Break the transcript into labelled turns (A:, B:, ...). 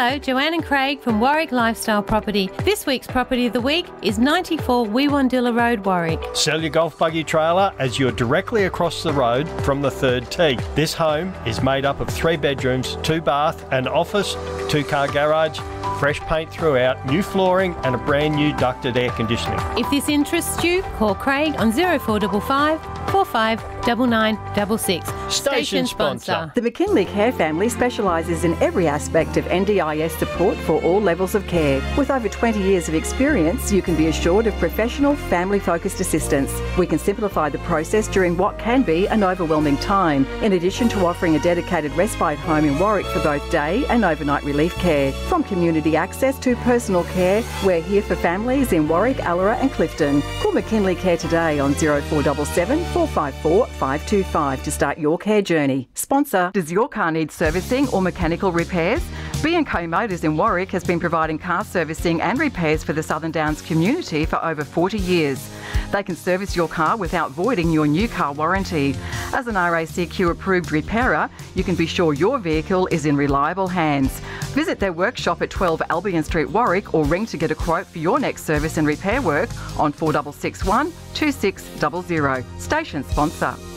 A: Hello, Joanne and Craig from Warwick Lifestyle Property. This week's Property of the Week is 94 Weewandilla Road, Warwick.
B: Sell your golf buggy trailer as you're directly across the road from the third tee. This home is made up of 3 bedrooms, 2 bath, an office, 2-car garage, fresh paint throughout, new flooring and a brand new ducted air conditioning.
A: If this interests you, call Craig on 0455 45 9966.
B: Station sponsor.
C: The McKinley Care family specialises in every aspect of NDIS support for all levels of care. With over 20 years of experience, you can be assured of professional, family-focused assistance. We can simplify the process during what can be an overwhelming time, in addition to offering a dedicated respite home in Warwick for both day and overnight relief care. From community access to personal care, we're here for families in Warwick, Allora and Clifton. Call McKinley Care today on 0477 454 525 to start your care journey. Sponsor. Does your car need servicing or mechanical repairs? B&Co Motors in Warwick has been providing car servicing and repairs for the Southern Downs community for over 40 years. They can service your car without voiding your new car warranty. As an RACQ approved repairer, you can be sure your vehicle is in reliable hands. Visit their workshop at 12 Albion Street, Warwick, or ring to get a quote for your next service and repair work on 4661 2600. Station sponsor.